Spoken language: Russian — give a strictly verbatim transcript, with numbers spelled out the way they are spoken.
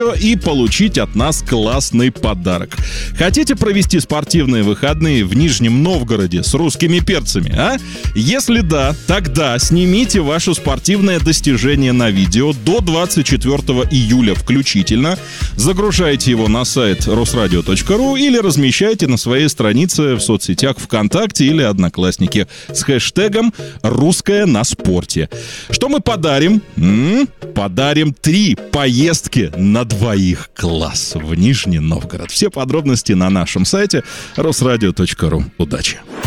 и получить от нас классный подарок. Хотите провести спортивные выходные в Нижнем Новгороде с русскими перцами, а? Если да, тогда снимите ваше спортивное достижение на видео до двадцать четвёртого июля включительно, загружайте его на сайт русрадио точка ру или размещайте на своей странице в соцсетях ВКонтакте или Одноклассники с хэштегом «Русское на спорте». Что мы подарим? М-м, подарим три поездки на двоих. Класс! В Нижний Новгород. Все подробности на нашем сайте русрадио точка ру. Удачи!